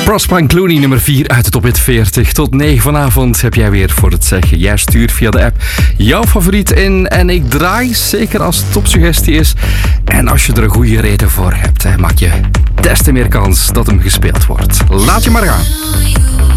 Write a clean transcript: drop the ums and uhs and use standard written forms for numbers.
Prosper Clooney, nummer 4 uit de top hit 40. Tot 9 vanavond heb jij weer voor het zeggen. Jij stuurt via de app jouw favoriet in en ik draai, zeker als het topsuggestie is. En als je er een goede reden voor hebt, maak je des te meer kans dat hem gespeeld wordt. Laat je maar gaan.